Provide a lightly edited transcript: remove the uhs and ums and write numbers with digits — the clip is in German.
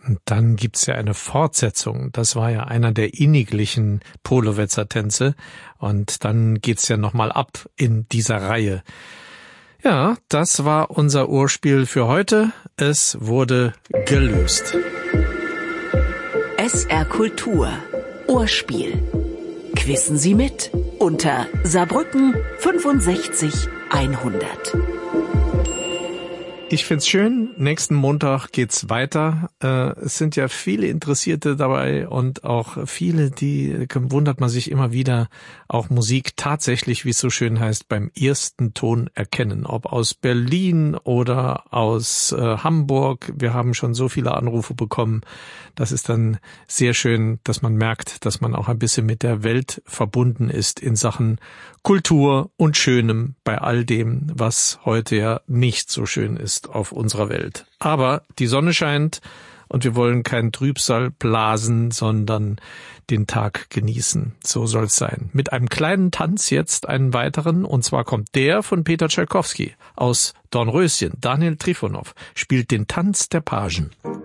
Und dann gibt's ja eine Fortsetzung. Das war ja einer der inniglichen Polowetzer-Tänze. Und dann geht's ja nochmal ab in dieser Reihe. Ja, das war unser Urspiel für heute. Es wurde gelöst. SR Kultur. Urspiel. Quissen Sie mit unter Saarbrücken 65 100. Ich find's schön. Nächsten Montag geht's weiter. Es sind ja viele Interessierte dabei und auch viele, die wundert man sich immer wieder, auch Musik tatsächlich, wie es so schön heißt, beim ersten Ton erkennen. Ob aus Berlin oder aus Hamburg. Wir haben schon so viele Anrufe bekommen. Das ist dann sehr schön, dass man merkt, dass man auch ein bisschen mit der Welt verbunden ist in Sachen Kultur und Schönem bei all dem, was heute ja nicht so schön ist auf unserer Welt. Aber die Sonne scheint und wir wollen kein Trübsal blasen, sondern den Tag genießen. So soll's sein. Mit einem kleinen Tanz jetzt einen weiteren, und zwar kommt der von Peter Tschaikowski aus Dornröschen. Daniel Trifonov spielt den Tanz der Pagen.